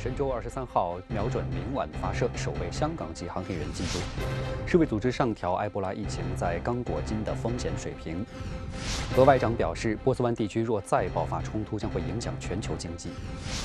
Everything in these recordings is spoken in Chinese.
神舟23号瞄准明晚发射，首位香港籍航天员进驻。世卫组织上调埃博拉疫情在刚果金的风险水平。俄外长表示，波斯湾地区若再爆发冲突，将会影响全球经济。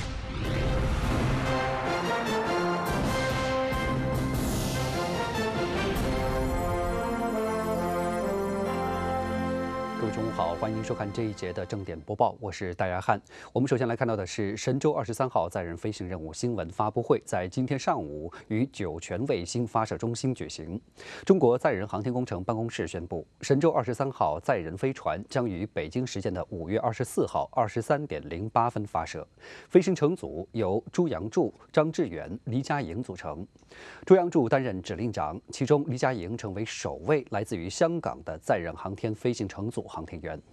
各位中午好，欢迎收看这一节的正点播报，我是戴亚汉。我们首先来看到的是神舟23号载人飞行任务新闻发布会，在今天上午于酒泉卫星发射中心举行。中国载人航天工程办公室宣布，神舟23号载人飞船将于北京时间的5月24号23:08分发射。飞行乘组由朱杨柱、张志远、黎佳莹组成。朱杨柱担任指令长，其中黎佳莹成为首位来自于香港的载人航天飞行乘组航天员。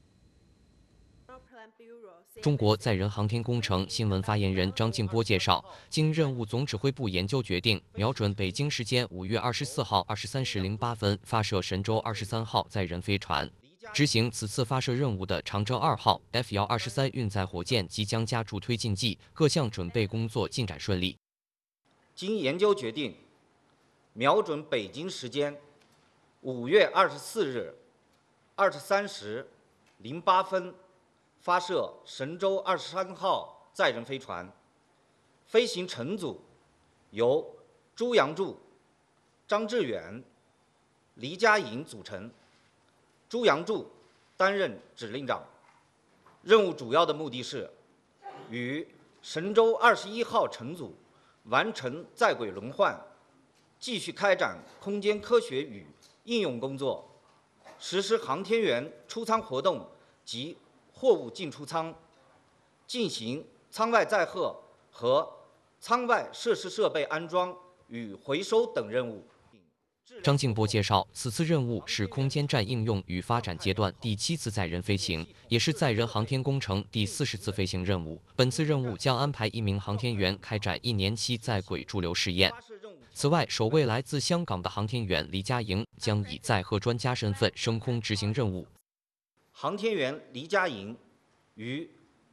中国载人航天工程新闻发言人张静波介绍，经任务总指挥部研究决定，瞄准北京时间5月24号23:08分发射神舟23号载人飞船。执行此次发射任务的长征2号 F-123运载火箭即将加注推进剂，各项准备工作进展顺利。 经研究决定，瞄准北京时间5月24日23:08分发射神舟23号载人飞船。飞行乘组由朱杨柱、张志远、黎佳莹组成。朱杨柱担任指令长。任务主要的目的是与神舟21号乘组完成在轨轮换，继续开展空间科学与应用工作，实施航天员出舱活动及货物进出舱，进行舱外载荷和舱外设施设备安装与回收等任务。 张静波介绍，此次任务是空间站应用与发展阶段第7次载人飞行，也是载人航天工程第40次飞行任务。本次任务将安排1名航天员开展1年期在轨驻留试验。此外，首位来自香港的航天员黎佳莹将以载荷专家身份升空执行任务。 航天员黎佳莹于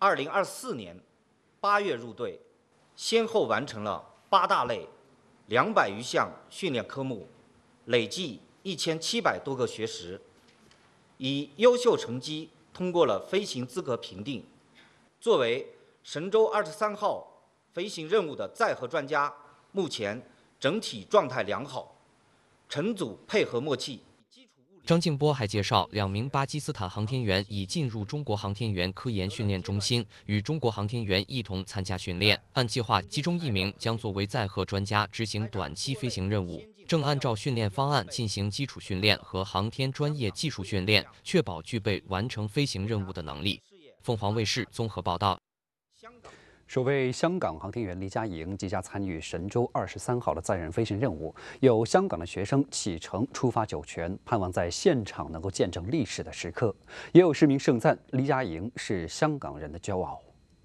2024年8月入队，先后完成了8大类200余项训练科目，累计1700多个学时，以优秀成绩通过了飞行资格评定。作为神舟23号飞行任务的载荷专家，目前整体状态良好，乘组配合默契。 张静波还介绍，2名巴基斯坦航天员已进入中国航天员科研训练中心，与中国航天员一同参加训练。按计划，其中1名将作为载荷专家执行短期飞行任务，正按照训练方案进行基础训练和航天专业技术训练，确保具备完成飞行任务的能力。凤凰卫视综合报道。 首位香港航天员黎佳莹即将参与神舟23号的载人飞行任务，有香港的学生启程出发酒泉，盼望在现场能够见证历史的时刻。也有市民盛赞黎佳莹是香港人的骄傲。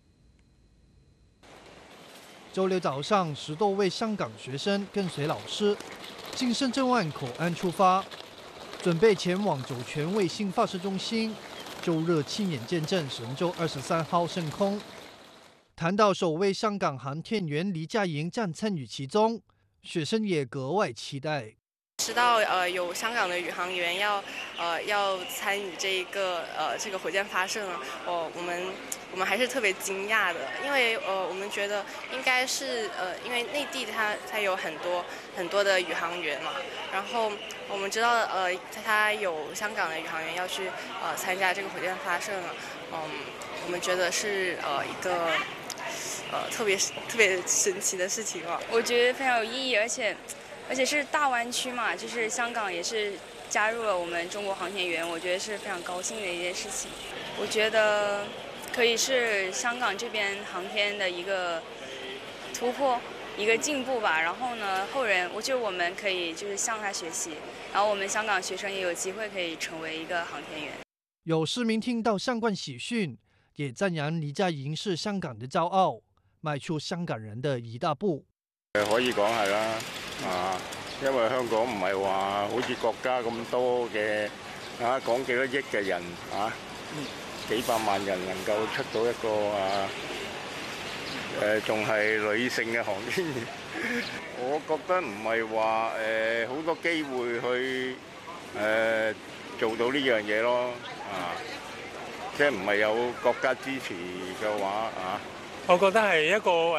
周六早上，10多位香港学生跟随老师，经深圳湾口岸出发，准备前往酒泉卫星发射中心，周日亲眼见证神舟23号升空。谈到首位香港航天员黎佳莹将参与其中，学生也格外期待。 知道有香港的宇航员要参与这个火箭发射呢，我们还是特别惊讶的，因为我们觉得应该是因为内地它有很多的宇航员嘛，然后我们知道它有香港的宇航员要去参加这个火箭发射呢，我们觉得是一个特别神奇的事情啊。 我觉得非常有意义，而且是大湾区嘛，就是香港也是加入了我们中国航天员，我觉得是非常高兴的一件事情。我觉得可以是香港这边航天的一个突破，一个进步吧。然后呢，后人我觉得我们可以就是向他学习，然后我们香港学生也有机会可以成为一个航天员。 有市民听到相关喜讯，也赞扬黎佳莹是香港的骄傲，迈出香港人的一大步。 可以講係啦，因為香港唔係話好似國家咁多嘅講幾多億嘅人幾百萬人能夠出到一個仲係女性嘅航天員。我覺得唔係話好多機會去做到呢樣嘢咯，即係唔係有國家支持嘅話我覺得係一個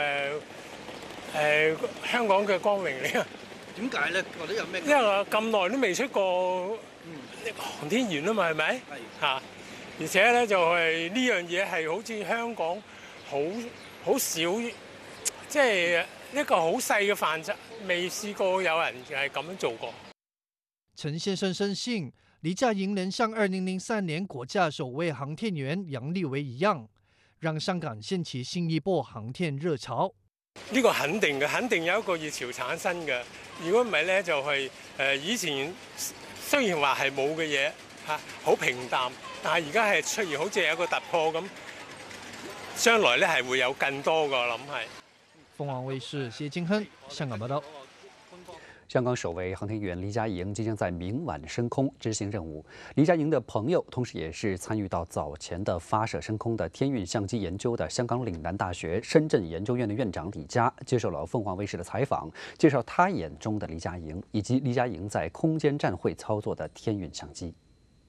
香港嘅光榮嚟啊！ 點解咧？或者有咩？ 因為我咁耐都未出過航天員啊嘛，係咪？係而且咧就係呢樣嘢係好似香港好少，即係一個好細嘅範疇，未試過有人係咁樣做過。 陳先生深信，黎佳莹能像2003年國家首位航天員楊利偉一樣，讓香港掀起新一波航天熱潮。 呢個肯定嘅，肯定有一個熱潮產生嘅。如果唔係咧，就係以前雖然話係冇嘅嘢好平淡，但係而家係出現好似有一個突破咁，將來咧係會有更多嘅，我諗係。 鳳凰衛視謝金亨香港報道。 香港首位航天员黎佳莹即将在明晚升空执行任务。黎佳莹的朋友，同时也是参与到早前的发射升空的天运相机研究的香港岭南大学深圳研究院的院长李嘉，接受了凤凰卫视的采访，介绍他眼中的黎佳莹以及黎佳莹在空间站会操作的天运相机。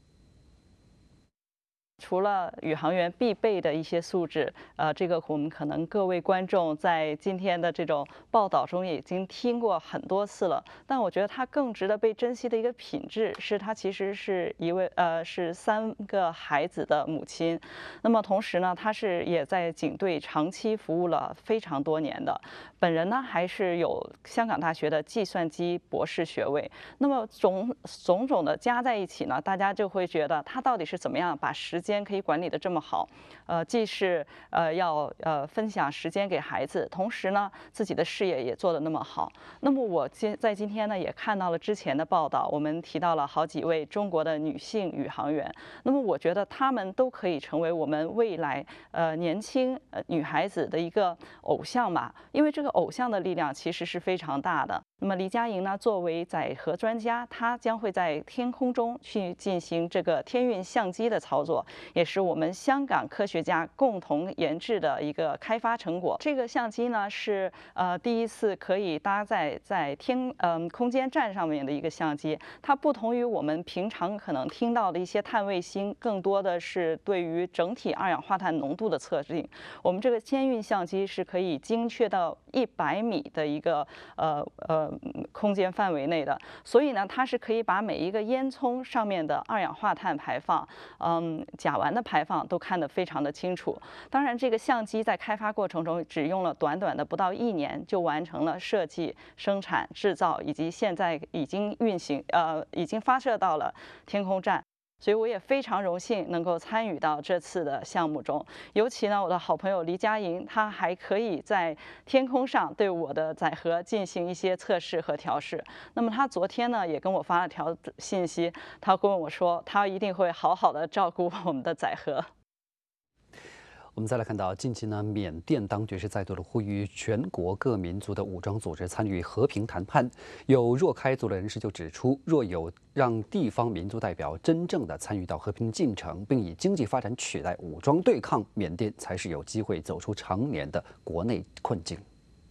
除了宇航员必备的一些素质，这个我们可能各位观众在今天的这种报道中已经听过很多次了。但我觉得他更值得被珍惜的一个品质是，他其实是一位是3个孩子的母亲。那么同时呢，他是也在警队长期服务了非常多年的。本人呢还是有香港大学的计算机博士学位。那么种种的加在一起呢，大家就会觉得他到底是怎么样把时间可以管理得这么好，既是要分享时间给孩子，同时呢自己的事业也做得那么好。那么我在今天呢也看到了之前的报道，我们提到了好几位中国的女性宇航员。那么我觉得她们都可以成为我们未来年轻女孩子的一个偶像吧，因为这个偶像的力量其实是非常大的。那么黎佳莹呢，作为载荷专家，她将会在天空中去进行这个天运相机的操作，也是我们香港科学家共同研制的一个开发成果。这个相机呢是第一次可以搭载在空间站上面的一个相机。它不同于我们平常可能听到的一些碳卫星，更多的是对于整体二氧化碳浓度的测定。我们这个天运相机是可以精确到100米的一个空间范围内的，所以呢，它是可以把每一个烟囱上面的二氧化碳排放、甲烷的排放都看得非常的清楚。当然，这个相机在开发过程中只用了短短的不到1年，就完成了设计、生产、制造，以及现在已经已经发射到了天空站。所以我也非常荣幸能够参与到这次的项目中，尤其呢，我的好朋友黎佳莹，她还可以在天空上对我的载荷进行一些测试和调试。那么她昨天呢也跟我发了条信息，她跟我说，她一定会好好的照顾我们的载荷。 我们再来看到，近期呢，缅甸当局是再度的呼吁全国各民族的武装组织参与和平谈判。有若开族的人士就指出，若有让地方民族代表真正的参与到和平进程，并以经济发展取代武装对抗，缅甸才是有机会走出常年的国内困境。